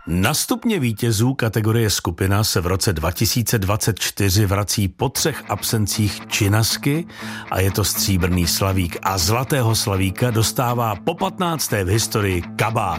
Na stupně vítězů kategorie skupina se v roce 2024 vrací po 3 absencích Činasky a je to stříbrný slavík. A zlatého slavíka dostává po 15. v historii Kabát.